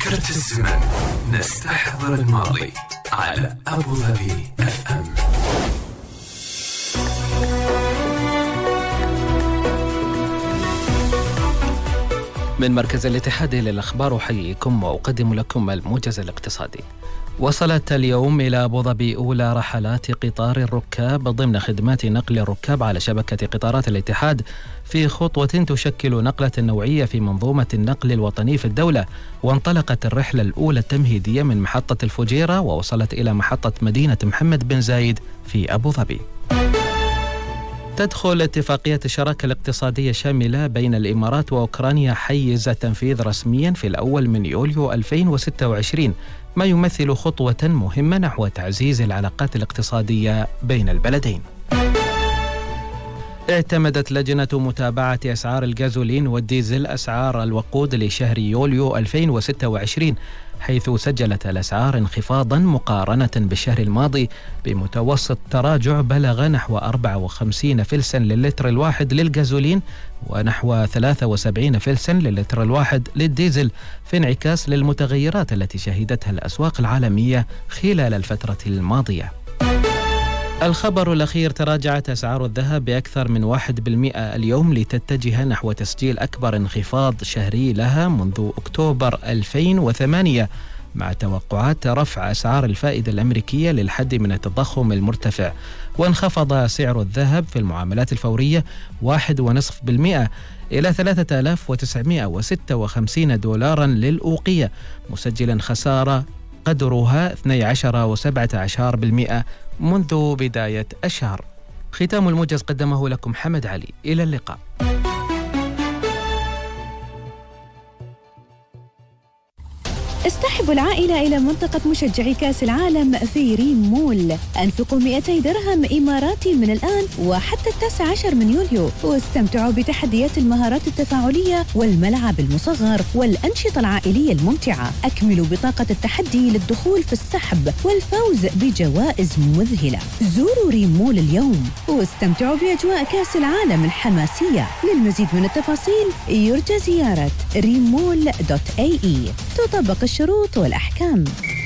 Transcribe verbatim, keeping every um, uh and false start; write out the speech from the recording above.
كرت الزمن نستحضر الماضي على أبو ظبي اف ام. من مركز الاتحاد للأخبار أحييكم وأقدم لكم الموجز الاقتصادي. وصلت اليوم إلى أبو ظبي أولى رحلات قطار الركاب ضمن خدمات نقل الركاب على شبكة قطارات الاتحاد، في خطوة تشكل نقلة نوعية في منظومة النقل الوطني في الدولة. وانطلقت الرحلة الأولى التمهيدية من محطة الفجيرة ووصلت إلى محطة مدينة محمد بن زايد في أبو ظبي. تدخل اتفاقية الشراكة الاقتصادية الشاملة بين الإمارات وأوكرانيا حيز التنفيذ رسميا في الأول من يوليو ألفين وستة وعشرين، ما يمثل خطوة مهمة نحو تعزيز العلاقات الاقتصادية بين البلدين. اعتمدت لجنة متابعة أسعار الغازولين والديزل أسعار الوقود لشهر يوليو ألفين وستة وعشرين، حيث سجلت الأسعار انخفاضا مقارنة بالشهر الماضي بمتوسط تراجع بلغ نحو أربعة وخمسين فلسا للتر الواحد للغازولين ونحو ثلاثة وسبعين فلسا للتر الواحد للديزل، في انعكاس للمتغيرات التي شهدتها الأسواق العالمية خلال الفترة الماضية. الخبر الأخير: تراجعت أسعار الذهب بأكثر من واحد بالمئة اليوم لتتجه نحو تسجيل أكبر انخفاض شهري لها منذ أكتوبر ألفين وثمانية، مع توقعات رفع أسعار الفائدة الأمريكية للحد من التضخم المرتفع. وانخفض سعر الذهب في المعاملات الفورية واحد ونصف بالمئة إلى ثلاثة آلاف وتسعمائة وستة وخمسين دولارا للأوقية، مسجلا خسارة قدرها اثني عشر وسبعة عشر بالمئة منذ بداية الشهر. ختام الموجز قدمه لكم حمد علي. إلى اللقاء. استحبوا العائلة إلى منطقة مشجعي كأس العالم في ريم مول. أنفقوا مئتي درهم إماراتي من الآن وحتى التاسع عشر من يوليو، واستمتعوا بتحديات المهارات التفاعلية والملعب المصغر والأنشطة العائلية الممتعة. أكملوا بطاقة التحدي للدخول في السحب والفوز بجوائز مذهلة. زوروا ريم مول اليوم واستمتعوا بأجواء كأس العالم الحماسية. للمزيد من التفاصيل يرجى زيارة ريم مول دوت اي اي. تطبق الشروط والأحكام.